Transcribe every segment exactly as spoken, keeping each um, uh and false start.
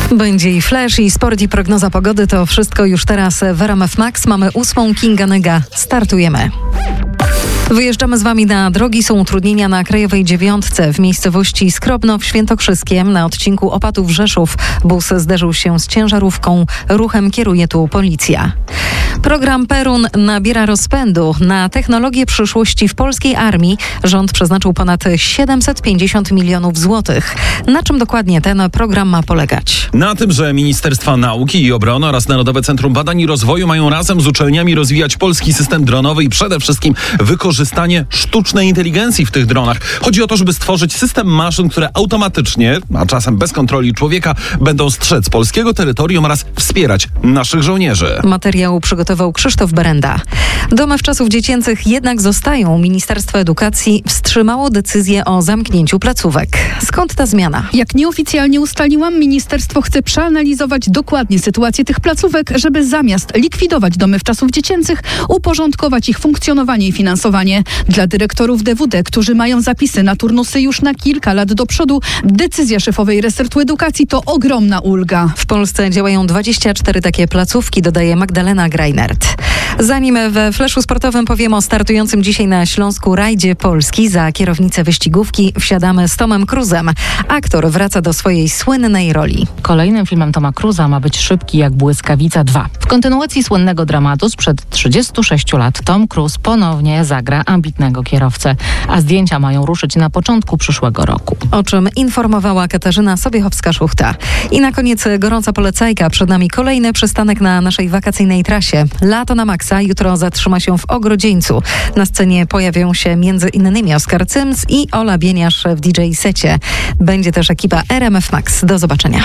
Będzie i flash, i sport, i prognoza pogody. To wszystko już teraz w R M F Max. Mamy ósmą, Kinga Nyga. Startujemy. Wyjeżdżamy z Wami na drogi. Są utrudnienia na Krajowej Dziewiątce w miejscowości Skrobno w Świętokrzyskiem na odcinku Opatów-Rzeszów. Bus zderzył się z ciężarówką. Ruchem kieruje tu policja. Program Perun nabiera rozpędu. Na technologię przyszłości w polskiej armii rząd przeznaczył ponad siedemset pięćdziesiąt milionów złotych. Na czym dokładnie ten program ma polegać? Na tym, że Ministerstwa Nauki i Obrony oraz Narodowe Centrum Badań i Rozwoju mają razem z uczelniami rozwijać polski system dronowy i przede wszystkim wykorzystanie sztucznej inteligencji w tych dronach. Chodzi o to, żeby stworzyć system maszyn, które automatycznie, a czasem bez kontroli człowieka, będą strzec polskiego terytorium oraz wspierać naszych żołnierzy. Materiał przygotował Krzysztof Berenda. Domy wczasów dziecięcych jednak zostają. Ministerstwo Edukacji wstrzymało decyzję o zamknięciu placówek. Skąd ta zmiana? Jak nieoficjalnie ustaliłam, ministerstwo chce przeanalizować dokładnie sytuację tych placówek, żeby zamiast likwidować domy wczasów dziecięcych, uporządkować ich funkcjonowanie i finansowanie. Dla dyrektorów D W D, którzy mają zapisy na turnusy już na kilka lat do przodu, decyzja szefowej resortu edukacji to ogromna ulga. W Polsce działają dwadzieścia cztery takie placówki, dodaje Magdalena Greinert. Zanim we fleszu sportowym powiem o startującym dzisiaj na Śląsku rajdzie Polski, za kierownicę wyścigówki wsiadamy z Tomem Cruzem. Aktor wraca do swojej słynnej roli. Kolejnym filmem Toma Cruza ma być Szybki jak błyskawica dwa. W kontynuacji słynnego dramatu sprzed trzydziestu sześciu lat Tom Cruise ponownie zagra ambitnego kierowcę, a zdjęcia mają ruszyć na początku przyszłego roku. O czym informowała Katarzyna Sobiechowska-Szuchta. I na koniec gorąca polecajka. Przed nami kolejny przystanek na naszej wakacyjnej trasie. Lato na maksa jutro zatrzyma się w Ogrodzieńcu. Na scenie pojawią się między innymi Oskar Cyms i Ola Bieniasz w D J secie. Będzie też ekipa R M F Max. Do zobaczenia.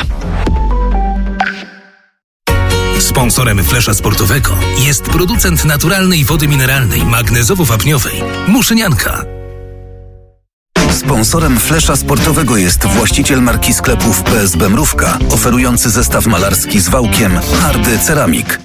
Sponsorem Flesza Sportowego jest producent naturalnej wody mineralnej magnezowo-wapniowej Muszynianka. Sponsorem Flesza Sportowego jest właściciel marki sklepów P S B Mrówka, oferujący zestaw malarski z wałkiem Hardy Ceramik.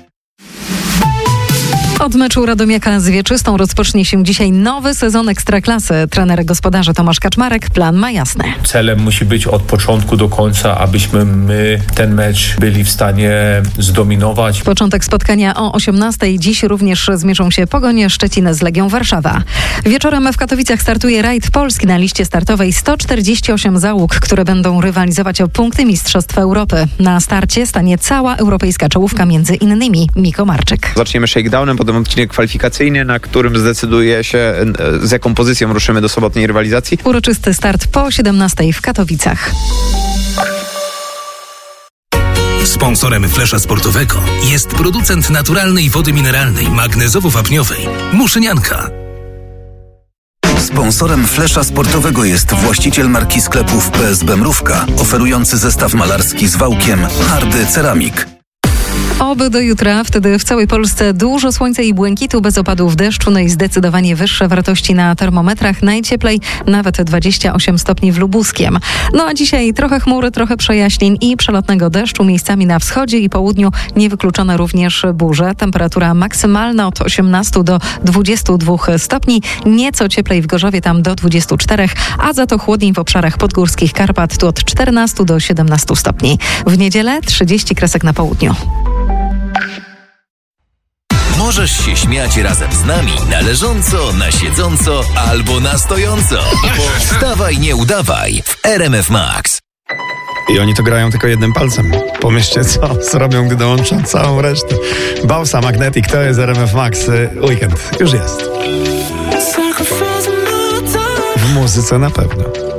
Od meczu Radomiaka z Wieczystą rozpocznie się dzisiaj nowy sezon Ekstraklasy. Trener gospodarza Tomasz Kaczmarek plan ma jasny. Celem musi być od początku do końca, abyśmy my ten mecz byli w stanie zdominować. Początek spotkania o osiemnastej. Dziś również zmierzą się Pogoń Szczecin z Legią Warszawa. Wieczorem w Katowicach startuje rajd Polski. Na liście startowej sto czterdzieści osiem załóg, które będą rywalizować o punkty Mistrzostw Europy. Na starcie stanie cała europejska czołówka, między innymi Miko Marczyk. Zaczniemy shakedownem, potem odcinek kwalifikacyjny, na którym zdecyduje się, z jaką pozycją ruszymy do sobotniej rywalizacji. Uroczysty start po siedemnastej w Katowicach. Sponsorem Flesza Sportowego jest producent naturalnej wody mineralnej magnezowo-wapniowej Muszynianka. Sponsorem Flesza Sportowego jest właściciel marki sklepów P S B Mrówka, oferujący zestaw malarski z wałkiem Hardy Ceramik. Oby do jutra, wtedy w całej Polsce dużo słońca i błękitu, bez opadów deszczu, no i zdecydowanie wyższe wartości na termometrach. Najcieplej nawet dwadzieścia osiem stopni w Lubuskiem. No a dzisiaj trochę chmury, trochę przejaśnień i przelotnego deszczu. Miejscami na wschodzie i południu niewykluczone również burze. Temperatura maksymalna od osiemnastu do dwudziestu dwóch stopni. Nieco cieplej w Gorzowie, tam do dwudziestu czterech, a za to chłodniej w obszarach podgórskich Karpat, tu od czternastu do siedemnastu stopni. W niedzielę trzydzieści kresek na południu. Możesz się śmiać razem z nami na leżąco, na siedząco albo na stojąco. Bo wstawaj, nie udawaj w R M F Max. I oni to grają tylko jednym palcem. Pomyślcie, co zrobią, gdy dołączą całą resztę. Bausa Magnetic, to jest R M F Max. Weekend już jest. W muzyce na pewno.